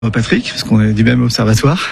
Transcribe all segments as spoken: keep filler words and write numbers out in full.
Patrick, parce qu'on est du même observatoire.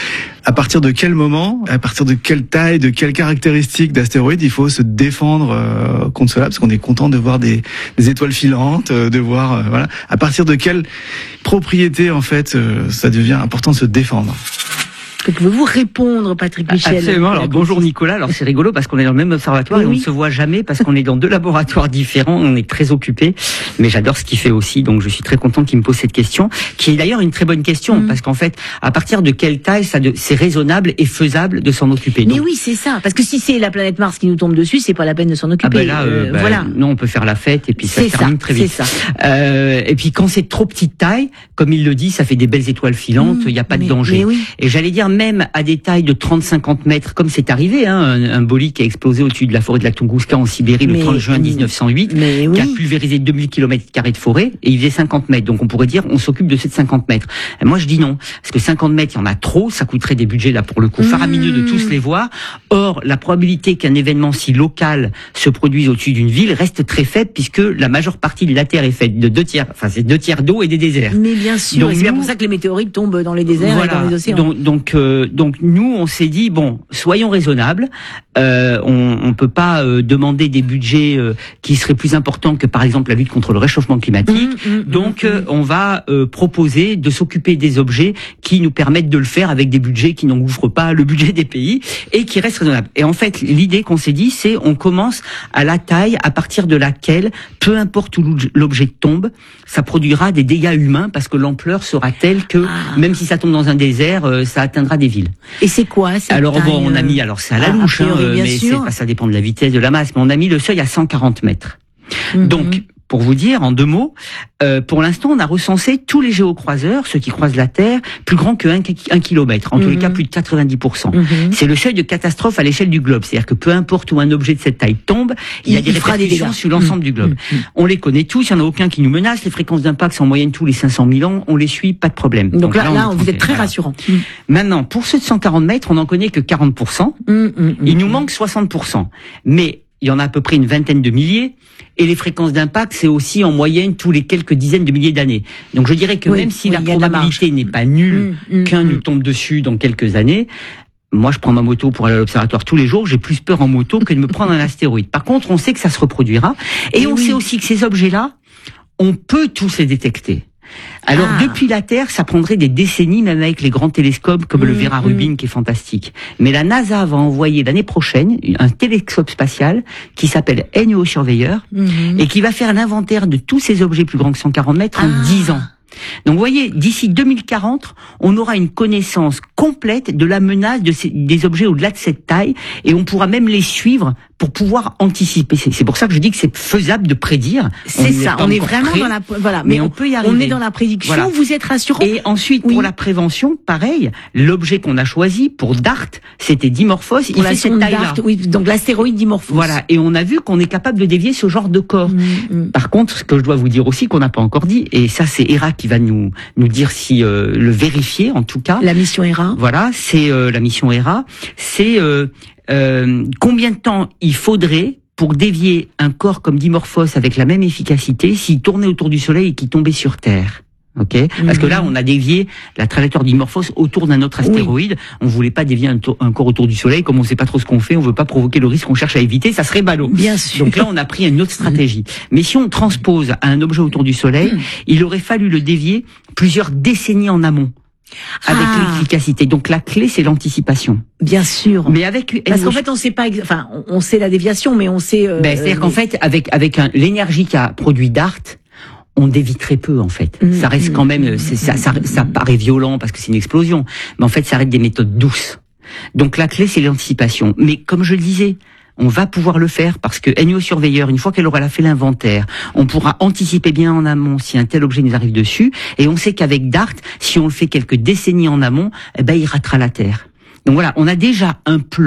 À partir de quel moment, à partir de quelle taille, de quelles caractéristiques d'astéroïdes il faut se défendre euh, contre cela, parce qu'on est content de voir des, des étoiles filantes, euh, de voir, euh, voilà. À partir de quelle propriété, en fait, euh, ça devient important de se défendre. Que pouvez-vous répondre, Patrick Michel? Absolument. Alors bonjour Nicolas. Alors c'est rigolo parce qu'on est dans le même observatoire oui, et on oui. ne se voit jamais parce qu'on est dans deux laboratoires différents. On est très occupés, mais j'adore ce qu'il fait aussi. Donc je suis très content qu'il me pose cette question, qui est d'ailleurs une très bonne question mmh. parce qu'en fait, à partir de quelle taille ça de, c'est raisonnable et faisable de s'en occuper. Mais Donc, oui, c'est ça. Parce que si c'est la planète Mars qui nous tombe dessus, c'est pas la peine de s'en occuper. Ah ben là, euh, bah, voilà. Non, on peut faire la fête et puis ça c'est se termine ça, très vite. C'est ça. Euh, et puis quand c'est trop petite taille, comme il le dit, ça fait des belles étoiles filantes. Il mmh, n'y a pas mais, de danger. Mais oui. Et j'allais dire même à des tailles de trente à cinquante mètres, comme c'est arrivé, hein, un, un bolide qui a explosé au-dessus de la forêt de la Tunguska en Sibérie mais, le trente juin mille neuf cent huit, mais oui. qui a pulvérisé deux mille kilomètres carrés de forêt, et il faisait cinquante mètres. Donc on pourrait dire, on s'occupe de ces cinquante mètres. Et moi je dis non, parce que cinquante mètres, il y en a trop, ça coûterait des budgets là pour le coup faramineux de tous les voir. Or, la probabilité qu'un événement si local se produise au-dessus d'une ville reste très faible, puisque la majeure partie de la Terre est faite de deux tiers, enfin c'est deux tiers d'eau et des déserts. Mais bien sûr, donc, et c'est bien nous, pour ça que les météorites tombent dans les déserts voilà, et dans les océans. Donc, donc, euh, donc nous, on s'est dit bon, soyons raisonnables. Euh, on, on peut pas euh, demander des budgets euh, qui seraient plus importants que par exemple la lutte contre le réchauffement climatique. Mmh, mmh, donc, mmh. Euh, on va euh, proposer de s'occuper des objets qui nous permettent de le faire avec des budgets qui n'engouffrent pas le budget des pays et qui restent raisonnables. Et en fait, l'idée qu'on s'est dit, c'est on commence à la taille à partir de laquelle, peu importe où l'objet tombe, ça produira des dégâts humains parce que l'ampleur sera telle que ah. même si ça tombe dans un désert, euh, ça atteindra des villes. Et c'est quoi cette Alors taille, bon, on a mis, alors c'est à la ah, louche, hein, priori, mais c'est pas, ça dépend de la vitesse, de la masse, mais on a mis le seuil à cent quarante mètres. Mm-hmm. Donc, pour vous dire, en deux mots, euh, pour l'instant, on a recensé tous les géocroiseurs, ceux qui croisent la Terre, plus grands que un, un kilomètre, en mm-hmm. tous les cas plus de quatre-vingt-dix pour cent. Mm-hmm. C'est le seuil de catastrophe à l'échelle du globe, c'est-à-dire que peu importe où un objet de cette taille tombe, il, il y a des répercussions sur l'ensemble mm-hmm. du globe. Mm-hmm. On les connaît tous, il n'y en a aucun qui nous menace, les fréquences d'impact sont en moyenne tous les cinq cent mille ans, on les suit, pas de problème. Donc, Donc là, là, là on vous êtes très voilà. rassurant. Mm. Maintenant, pour ceux de cent quarante mètres, on n'en connaît que quarante pour cent, mm-hmm. il nous manque soixante pour cent. Mais il y en a à peu près une vingtaine de milliers, et les fréquences d'impact, c'est aussi en moyenne tous les quelques dizaines de milliers d'années. Donc je dirais que oui, même si oui, la probabilité n'est pas nulle mmh, qu'un mmh. nous tombe dessus dans quelques années, moi je prends ma moto pour aller à l'observatoire tous les jours, j'ai plus peur en moto que de me prendre un astéroïde. Par contre, on sait que ça se reproduira, et, et on oui. sait aussi que ces objets-là, on peut tous les détecter. Alors ah. depuis la Terre, ça prendrait des décennies, même avec les grands télescopes comme mmh, le Vera Rubin mmh. qui est fantastique. Mais la NASA va envoyer l'année prochaine un télescope spatial qui s'appelle N E O Surveyor mmh. et qui va faire l'inventaire de tous ces objets plus grands que cent quarante mètres ah. en dix ans. Donc vous voyez, d'ici deux mille quarante, on aura une connaissance complète de la menace de ces, des objets au-delà de cette taille, et on pourra même les suivre pour pouvoir anticiper. C'est, c'est pour ça que je dis que c'est faisable de prédire. C'est ça, on est vraiment prêt, dans la voilà, mais, mais on, on peut y arriver. On est dans la prédiction. Voilà. Vous êtes rassurant. Et ensuite, oui. pour la prévention, pareil, l'objet qu'on a choisi pour DART, c'était Dimorphos. Pour il la fait cette taille-là. DART, oui, donc l'astéroïde Dimorphos. Voilà, et on a vu qu'on est capable de dévier ce genre de corps. Mmh, mmh. Par contre, ce que je dois vous dire aussi qu'on n'a pas encore dit, et ça c'est Hera qui va nous nous dire si euh, le vérifier en tout cas. La mission Hera. Voilà, c'est euh, la mission Hera. C'est euh, euh, combien de temps il faudrait pour dévier un corps comme Dimorphos avec la même efficacité s'il tournait autour du Soleil et qu'il tombait sur Terre. Ok, mmh. Parce que là, on a dévié la trajectoire Dimorphos autour d'un autre astéroïde. Oui. On voulait pas dévier un, to- un corps autour du Soleil, comme on sait pas trop ce qu'on fait, on veut pas provoquer le risque qu'on cherche à éviter, ça serait ballot. Bien sûr. Donc là, on a pris une autre stratégie. Mmh. Mais si on transpose à un objet autour du Soleil, mmh. il aurait fallu le dévier plusieurs décennies en amont. Avec ah. l'efficacité. Donc la clé, c'est l'anticipation. Bien sûr. Mais avec parce qu'en fait, on sait pas. Enfin, on sait la déviation, mais on sait. Euh, ben, c'est-à-dire mais... qu'en fait, avec avec un, l'énergie qu'a produit DART, on dévie très peu en fait. Mmh, ça reste quand même, c'est, ça, ça, ça paraît violent parce que c'est une explosion, mais en fait, ça reste des méthodes douces. Donc la clé, c'est l'anticipation. Mais comme je le disais, on va pouvoir le faire parce que N E O Surveyor, une fois qu'elle aura fait l'inventaire, on pourra anticiper bien en amont si un tel objet nous arrive dessus. Et on sait qu'avec DART, si on le fait quelques décennies en amont, eh ben, il ratera la Terre. Donc voilà, on a déjà un plan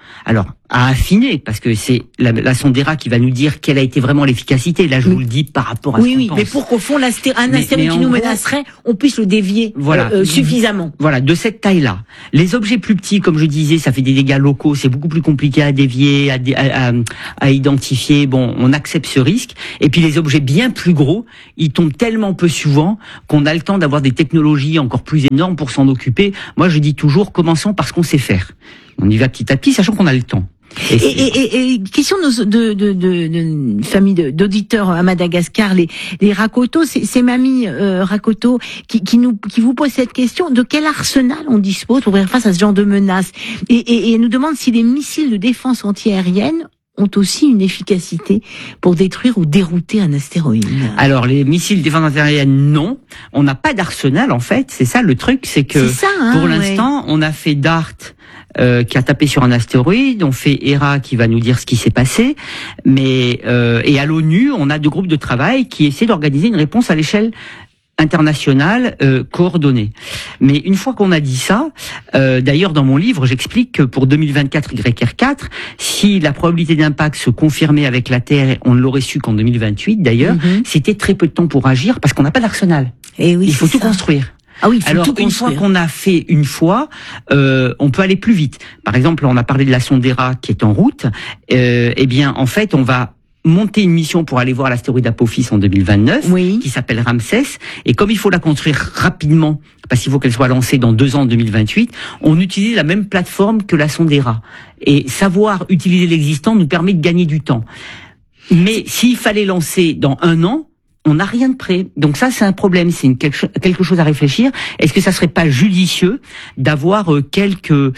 Alors, à affiner, parce que c'est la, la sonde E R A qui va nous dire quelle a été vraiment l'efficacité. Là, je oui. vous le dis par rapport à oui, ce qu'on oui, pense. Mais pour qu'au fond, un astéroïde qui nous menacerait, on puisse le dévier voilà. euh, suffisamment. Voilà, de cette taille-là. Les objets plus petits, comme je disais, ça fait des dégâts locaux, c'est beaucoup plus compliqué à dévier, à, à, à, à identifier. Bon, on accepte ce risque. Et puis les objets bien plus gros, ils tombent tellement peu souvent qu'on a le temps d'avoir des technologies encore plus énormes pour s'en occuper. Moi, je dis toujours, commençons par ce qu'on sait faire. On y va petit à petit, sachant qu'on a le temps. Et, et, et, et question de, de, de, de, de famille d'auditeurs à Madagascar, les, les Rakoto, c'est, c'est Mamie euh, Rakoto qui, qui, nous, qui vous pose cette question: de quel arsenal on dispose pour faire face à ce genre de menaces, et, et, et nous demande si les missiles de défense antiaérienne ont aussi une efficacité pour détruire ou dérouter un astéroïde. Alors, les missiles de défense antiaérienne, non. On n'a pas d'arsenal, en fait. C'est ça, le truc, c'est que, c'est ça, hein, pour ouais. l'instant, on a fait DART, Euh, qui a tapé sur un astéroïde, on fait E R A qui va nous dire ce qui s'est passé, mais euh, et à l'ONU, on a deux groupes de travail qui essaient d'organiser une réponse à l'échelle internationale euh, coordonnée. Mais une fois qu'on a dit ça, euh, d'ailleurs dans mon livre, j'explique que pour deux mille vingt-quatre Y R quatre, si la probabilité d'impact se confirmait avec la Terre, on ne l'aurait su qu'en deux mille vingt-huit d'ailleurs, mm-hmm. c'était très peu de temps pour agir parce qu'on n'a pas d'arsenal. Et oui, il faut tout ça. construire. Ah oui, il faut Alors, tout une fois qu'on a fait une fois, euh, on peut aller plus vite. Par exemple, on a parlé de la sonde E R A qui est en route. Euh, eh bien, en fait, on va monter une mission pour aller voir l'astéroïde Apophis en deux mille vingt-neuf, oui. qui s'appelle Ramsès. Et comme il faut la construire rapidement, parce qu'il faut qu'elle soit lancée dans deux ans, en deux mille vingt-huit, on utilise la même plateforme que la sonde E R A. Et savoir utiliser l'existant nous permet de gagner du temps. Mais s'il fallait lancer dans un an, on n'a rien de prêt. Donc ça, c'est un problème, c'est une, quelque chose à réfléchir. Est-ce que ça serait pas judicieux d'avoir euh, quelques euh,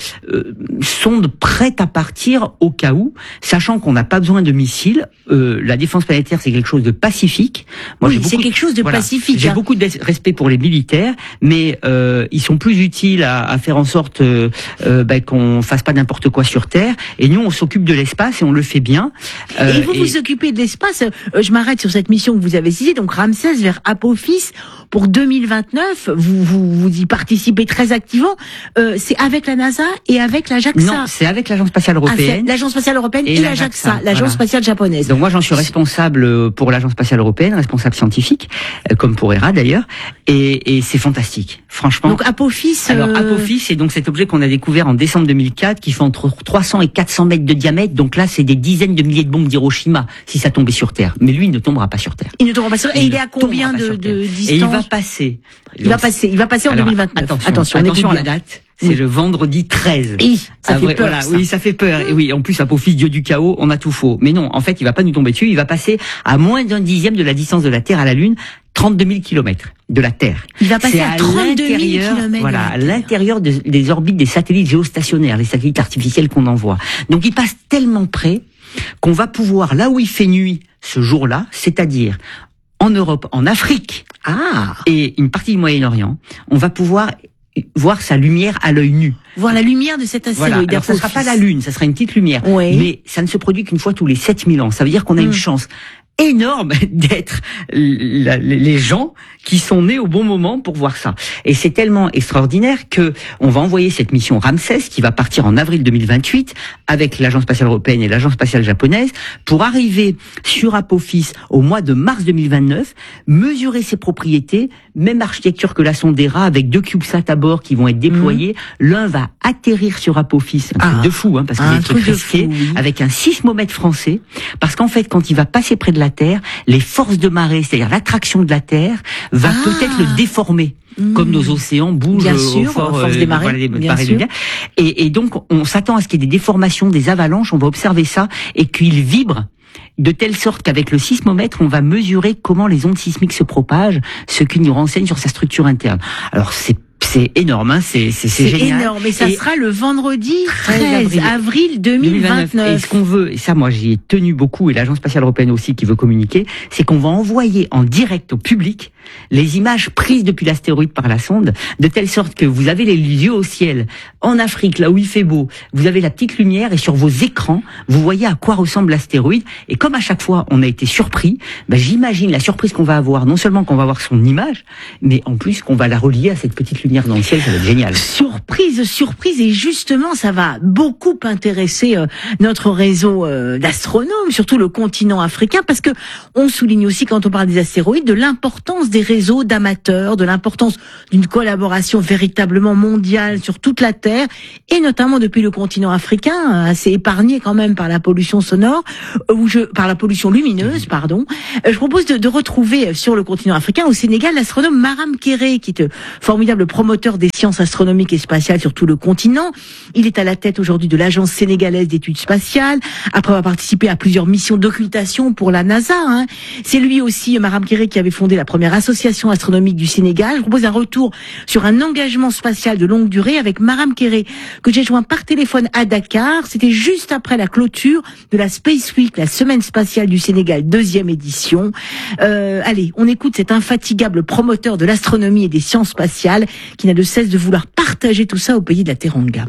sondes prêtes à partir au cas où, sachant qu'on n'a pas besoin de missiles. Euh, la défense planétaire, c'est quelque chose de pacifique. Moi, oui, j'ai beaucoup, c'est quelque chose de voilà, pacifique. J'ai hein. beaucoup de respect pour les militaires, mais euh, ils sont plus utiles à, à faire en sorte euh, euh, bah, qu'on fasse pas n'importe quoi sur Terre. Et nous, on s'occupe de l'espace et on le fait bien. Euh, et vous et... vous occupez de l'espace. Euh, je m'arrête sur cette mission que vous avez citée. Donc Ramsès vers Apophis pour deux mille vingt-neuf, vous vous, vous y participez très activement. Euh, c'est avec la NASA et avec la JAXA. Non, c'est avec l'Agence spatiale européenne. Ah, l'Agence spatiale européenne et, et la JAXA, l'Agence voilà. spatiale japonaise. Donc moi j'en suis responsable pour l'Agence spatiale européenne, responsable scientifique, comme pour E R A d'ailleurs, et, et c'est fantastique, franchement. Donc Apophis. Alors Apophis, c'est donc cet objet qu'on a découvert en décembre deux mille quatre, qui fait entre trois cents et quatre cents mètres de diamètre. Donc là, c'est des dizaines de milliers de bombes d'Hiroshima si ça tombait sur Terre. Mais lui, il ne tombera pas sur Terre. Il ne tombera pas sur Terre. Et il est à combien de, de distance? Et il va passer. Il va passer. Il va passer en Alors, deux mille vingt-neuf. Attention, attention, attention à la date. C'est oui. le vendredi treize. Oui, ça ah, fait vrai, peur. Voilà, ça. Oui, ça fait peur. Et oui, en plus, Apophis, dieu du chaos, on a tout faux. Mais non, en fait, il va pas nous tomber dessus. Il va passer à moins d'un dixième de la distance de la Terre à la Lune, trente-deux mille kilomètres de la Terre. Il va passer C'est à, à trente-deux mille kilomètres. Voilà, à l'intérieur de, des orbites des satellites géostationnaires, les satellites artificiels qu'on envoie. Donc, il passe tellement près qu'on va pouvoir, là où il fait nuit ce jour-là, c'est-à-dire en Europe, en Afrique, ah. et une partie du Moyen-Orient, on va pouvoir voir sa lumière à l'œil nu. Voir la lumière de cet astéroïde. Voilà. Alors, ça ne sera pas la Lune, ça sera une petite lumière. Oui. Mais ça ne se produit qu'une fois tous les sept mille ans. Ça veut dire qu'on a mmh. une chance énorme d'être la, les gens qui sont nés au bon moment pour voir ça. Et c'est tellement extraordinaire que on va envoyer cette mission Ramsès qui va partir en avril deux mille vingt-huit avec l'Agence spatiale européenne et l'Agence spatiale japonaise pour arriver sur Apophis au mois de mars deux mille vingt-neuf, mesurer ses propriétés, même architecture que la sonde E R A avec deux CubeSat à bord qui vont être déployés. Mmh. L'un va atterrir sur Apophis, un truc ah. de fou, hein, parce que ah, c'est très risqué, oui. avec un sismomètre français, parce qu'en fait, quand il va passer près de la Terre, les forces de marée, c'est-à-dire l'attraction de la Terre, va ah. peut-être le déformer. Mmh. Comme nos océans bougent bien au sûr, fort force euh, des marées, des bien sûr. De et, et donc, on s'attend à ce qu'il y ait des déformations, des avalanches, on va observer ça, et qu'il vibre de telle sorte qu'avec le sismomètre, on va mesurer comment les ondes sismiques se propagent, ce qui nous renseigne sur sa structure interne. Alors, c'est C'est énorme, hein, c'est c'est c'est génial. C'est énorme, et ça et sera le vendredi treize avril deux mille vingt-neuf. Et ce qu'on veut, et ça moi j'y ai tenu beaucoup, et l'Agence spatiale européenne aussi qui veut communiquer, c'est qu'on va envoyer en direct au public Les images prises depuis l'astéroïde par la sonde, de telle sorte que vous avez les yeux au ciel, en Afrique, là où il fait beau, vous avez la petite lumière et sur vos écrans, vous voyez à quoi ressemble l'astéroïde. Et comme à chaque fois, on a été surpris, ben, j'imagine la surprise qu'on va avoir, non seulement qu'on va avoir son image, mais en plus qu'on va la relier à cette petite lumière dans le ciel, ça va être génial. Surprise, surprise, et justement, ça va beaucoup intéresser euh, notre réseau euh, d'astronomes, surtout le continent africain, parce que on souligne aussi, quand on parle des astéroïdes, de l'importance des réseaux d'amateurs, de l'importance d'une collaboration véritablement mondiale sur toute la Terre, et notamment depuis le continent africain, assez épargné quand même par la pollution sonore, ou je, par la pollution lumineuse, pardon. Je propose de, de retrouver sur le continent africain, au Sénégal, l'astronome Maram Kéré, qui est formidable promoteur des sciences astronomiques et spatiales sur tout le continent. Il est à la tête aujourd'hui de l'Agence sénégalaise d'études spatiales, après avoir participé à plusieurs missions d'occultation pour la NASA. Hein. C'est lui aussi, Maram Kéré, qui avait fondé la première association astronomique du Sénégal. Je propose un retour sur un engagement spatial de longue durée avec Maram Kéré, que j'ai joint par téléphone à Dakar. C'était juste après la clôture de la Space Week, la semaine spatiale du Sénégal, deuxième édition. Euh, allez, on écoute cet infatigable promoteur de l'astronomie et des sciences spatiales qui n'a de cesse de vouloir partager tout ça au pays de la Teranga.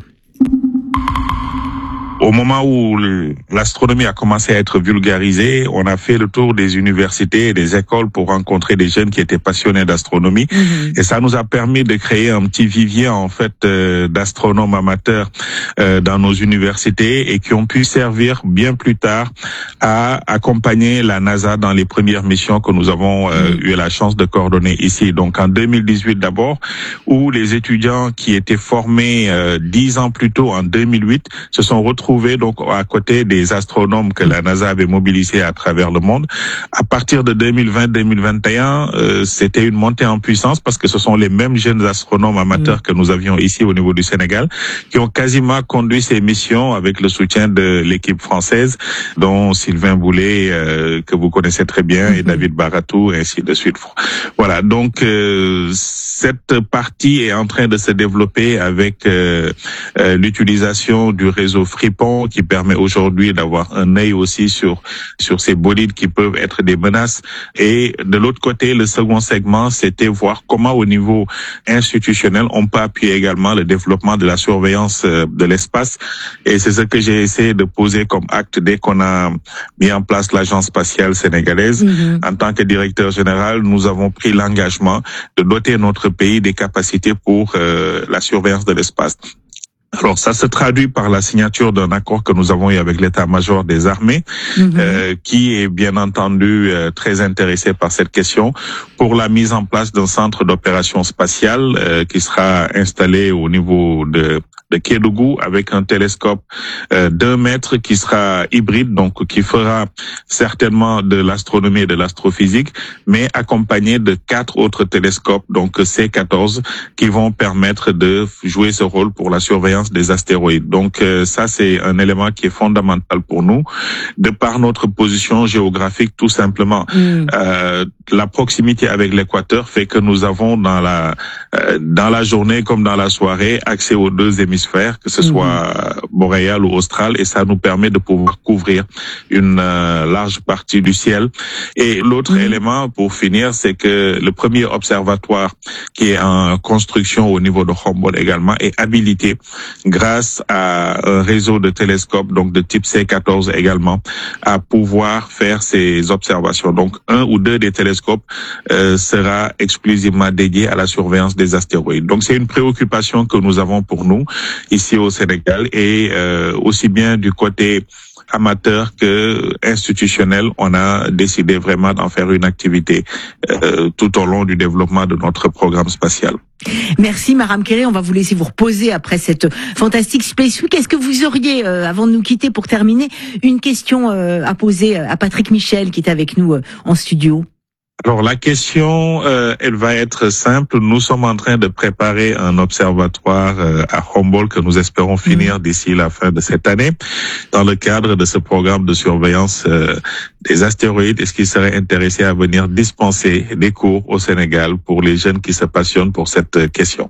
Au moment où l'astronomie a commencé à être vulgarisée, on a fait le tour des universités et des écoles pour rencontrer des jeunes qui étaient passionnés d'astronomie. Mmh. Et ça nous a permis de créer un petit vivier, en fait, euh, d'astronomes amateurs euh, dans nos universités et qui ont pu servir bien plus tard à accompagner la NASA dans les premières missions que nous avons euh, mmh. eu la chance de coordonner ici. Donc en deux mille dix-huit d'abord, où les étudiants qui étaient formés euh, dix ans plus tôt, en deux mille huit, se sont retrouvés donc à côté des astronomes que la NASA avait mobilisés à travers le monde. À partir de deux mille vingt deux mille vingt et un, euh, c'était une montée en puissance parce que ce sont les mêmes jeunes astronomes amateurs mmh. que nous avions ici au niveau du Sénégal qui ont quasiment conduit ces missions avec le soutien de l'équipe française, dont Sylvain Boulet, euh, que vous connaissez très bien, mmh. et David Baratou, et ainsi de suite. Voilà, donc euh, cette partie est en train de se développer avec euh, euh, l'utilisation du réseau Fripon, qui permet aujourd'hui d'avoir un œil aussi sur sur ces bolides qui peuvent être des menaces. Et de l'autre côté, le second segment, c'était voir comment au niveau institutionnel, on peut appuyer également le développement de la surveillance de l'espace. Et c'est ce que j'ai essayé de poser comme acte dès qu'on a mis en place l'Agence spatiale sénégalaise. Mmh. En tant que directeur général, nous avons pris l'engagement de doter notre pays des capacités pour euh, la surveillance de l'espace. Alors ça se traduit par la signature d'un accord que nous avons eu avec l'état-major des armées, mmh. euh, qui est bien entendu euh, très intéressé par cette question, pour la mise en place d'un centre d'opération spatiale euh, qui sera installé au niveau de de Kédougou avec un télescope euh, d'un mètre qui sera hybride, donc qui fera certainement de l'astronomie et de l'astrophysique, mais accompagné de quatre autres télescopes, donc C quatorze, qui vont permettre de jouer ce rôle pour la surveillance des astéroïdes. Donc euh, ça, c'est un élément qui est fondamental pour nous, de par notre position géographique, tout simplement. Mmh. Euh, la proximité avec l'équateur fait que nous avons dans la euh, dans la journée comme dans la soirée accès aux deux hémisphères, que ce soit mmh. boréal ou austral, et ça nous permet de pouvoir couvrir une euh, large partie du ciel. Et l'autre mmh. élément, pour finir, c'est que le premier observatoire qui est en construction au niveau de Humboldt également est habilité grâce à un réseau de télescopes, donc de type C quatorze également, à pouvoir faire ces observations. Donc un ou deux des télescopes euh, sera exclusivement dédié à la surveillance des astéroïdes. Donc c'est une préoccupation que nous avons pour nous ici au Sénégal, et euh, aussi bien du côté amateur que institutionnel, on a décidé vraiment d'en faire une activité euh, tout au long du développement de notre programme spatial. Merci Maram Kéré, on va vous laisser vous reposer après cette fantastique Space Week. Est-ce que vous auriez, euh, avant de nous quitter pour terminer, une question euh, à poser à Patrick Michel qui est avec nous euh, en studio? Alors la question, euh, elle va être simple. Nous sommes en train de préparer un observatoire euh, à Humboldt que nous espérons finir mmh. d'ici la fin de cette année, dans le cadre de ce programme de surveillance euh, des astéroïdes. Est-ce qu'ils seraient intéressés à venir dispenser des cours au Sénégal pour les jeunes qui se passionnent pour cette question?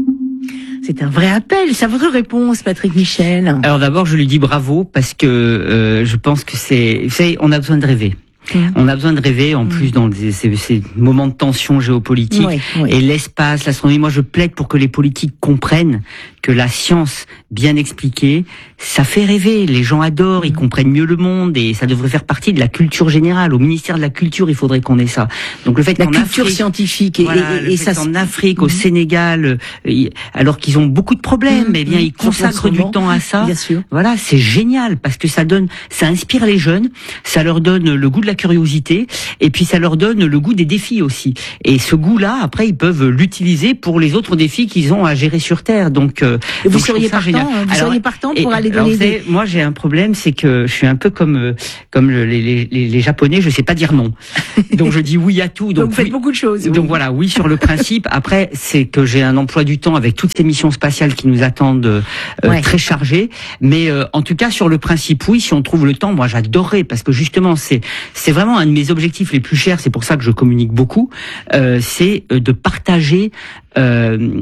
C'est un vrai appel. C'est votre réponse, Patrick Michel. Alors d'abord, je lui dis bravo parce que euh, je pense que c'est, vous savez, on a besoin de rêver. Mmh. On a besoin de rêver, en mmh. plus, dans ces, ces, ces moments de tension géopolitique. Oui, oui. Et l'espace, l'astronomie, moi je plaide pour que les politiques comprennent que la science bien expliquée, ça fait rêver. Les gens adorent, mmh. ils comprennent mieux le monde et ça devrait faire partie de la culture générale. Au ministère de la Culture, il faudrait qu'on ait ça. Donc le fait la qu'en culture Afrique, scientifique et, voilà, et, et ça en Afrique, mmh. au Sénégal, alors qu'ils ont beaucoup de problèmes, mmh. eh bien ils consacrent du temps à ça. Bien sûr. Voilà, c'est génial parce que ça donne, ça inspire les jeunes, ça leur donne le goût de la curiosité et puis ça leur donne le goût des défis aussi. Et ce goût-là, après, ils peuvent l'utiliser pour les autres défis qu'ils ont à gérer sur Terre. Donc, euh, et vous donc seriez partant, vous alors, seriez partant pour et, aller donner des... Moi, j'ai un problème, c'est que je suis un peu comme euh, comme le, les, les, les Japonais, je sais pas dire non. Donc je dis oui à tout. Donc, donc vous faites oui, beaucoup de choses. Donc oui. voilà, oui sur le principe. Après, c'est que j'ai un emploi du temps avec toutes ces missions spatiales qui nous attendent euh, ouais. très chargées. Mais euh, en tout cas, sur le principe, oui, si on trouve le temps, moi j'adorerais parce que justement, c'est c'est vraiment un de mes objectifs les plus chers. C'est pour ça que je communique beaucoup. Euh, c'est de partager euh,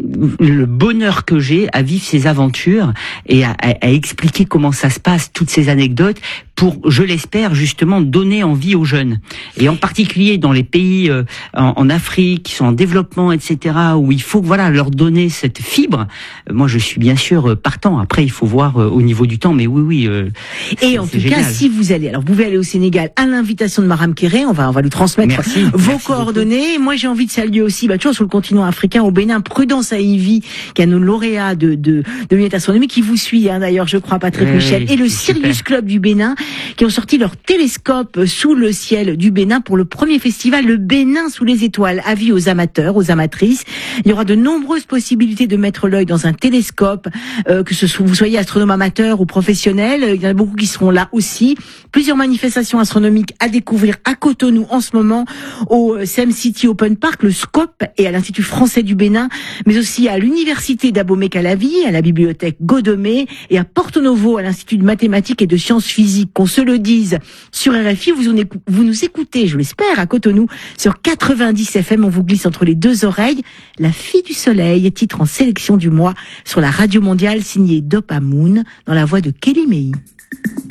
le bonheur que j'ai à vivre ces aventures et à, à, à expliquer comment ça se passe, toutes ces anecdotes, pour, je l'espère, justement donner envie aux jeunes. Et en particulier dans les pays euh, en, en Afrique, qui sont en développement, et cetera, où il faut voilà leur donner cette fibre. Euh, moi, je suis bien sûr partant. Après, il faut voir euh, au niveau du temps, mais oui, oui. Euh, et en tout génial. Cas, si vous allez, alors vous pouvez aller au Sénégal à l'invitation de Maram Kéré, on va on va lui transmettre merci, vos merci coordonnées. Beaucoup. Moi, j'ai envie de saluer aussi, bah, toujours sur le continent africain, au Bénin, Prudence Aïvi, qui est nos lauréats de de de l'unité astronomique, qui vous suit hein, d'ailleurs, je crois, Patrick oui, Michel, oui, et le Sirius super. Club du Bénin, qui ont sorti leur télescope sous le ciel du Bénin pour le premier festival Le Bénin sous les étoiles. Avis aux amateurs, aux amatrices. Il y aura de nombreuses possibilités de mettre l'œil dans un télescope, euh, que ce soit vous soyez astronome amateur ou professionnel. Il y en a beaucoup qui seront là aussi. Plusieurs manifestations astronomiques à découvrir à Cotonou en ce moment, au Sem City Open Park, le Scope et à l'Institut français du Bénin, mais aussi à l'Université d'Abomey-Calavi, à la bibliothèque Godomé et à Porto Novo, à l'Institut de mathématiques et de sciences physiques. Qu'on se le dise sur R F I, vous, vous nous écoutez, je l'espère, à Cotonou, sur quatre-vingt-dix F M, on vous glisse entre les deux oreilles. La fille du soleil, titre en sélection du mois sur la radio mondiale, signé Dopa Moon, dans la voix de Kelly May.